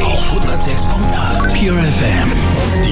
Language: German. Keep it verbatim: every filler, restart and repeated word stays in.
auf hundertsechs Komma acht Pure F M. Die